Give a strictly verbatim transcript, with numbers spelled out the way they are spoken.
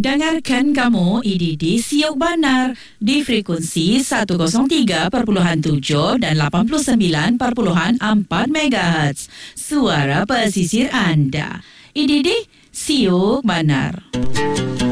Dengarkan kamu I D D Siok Banar di frekuensi seratus tiga perpuluhan tujuh dan lapan puluh sembilan perpuluhan empat megahertz. Suara pesisir anda. I D D Siok Banar.